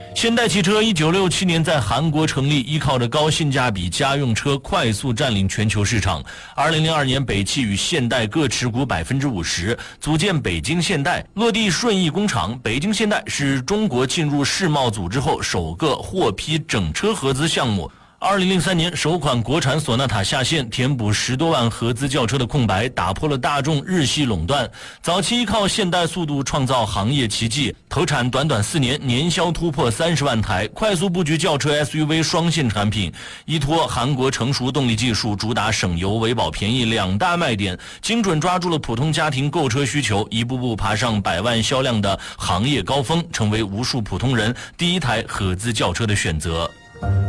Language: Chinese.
现代汽车1967年在韩国成立，依靠着高性价比家用车快速占领全球市场。2002年，北汽与现代各持股50%，组建北京现代，落地顺义工厂。北京现代是中国进入世贸组织后首个获批整车合资项目。2003年，首款国产索纳塔下线，填补10多万合资轿车的空白，打破了大众日系垄断。早期依靠现代速度创造行业奇迹，投产短短4年，年销突破30万台，快速布局轿车 SUV 双线产品，依托韩国成熟动力技术，主打省油、维保、便宜2大卖点，精准抓住了普通家庭购车需求，一步步爬上100万销量的行业高峰，成为无数普通人第一台合资轿车的选择。